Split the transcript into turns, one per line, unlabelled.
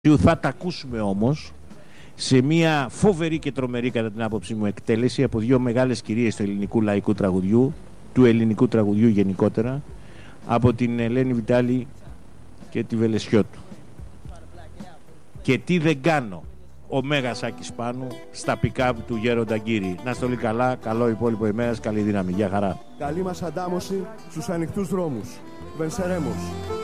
Θα τα ακούσουμε όμως σε μια φοβερή και τρομερή κατά την άποψή μου εκτέλεση από δύο μεγάλες κυρίες του ελληνικού λαϊκού τραγουδιού, του ελληνικού τραγουδιού γενικότερα, από την Ελένη Βιτάλη και τη Βελεσιώτου. Και τι δεν κάνω, ο Μέγας Άκης Πάνου στα pick-up του Γέροντα Γκύρη. Να είστε όλοι καλά, καλό υπόλοιπο ημέρας, καλή δύναμη, για χαρά.
Καλή μας αντάμωση στους ανοιχτούς δρόμους. Venceremos.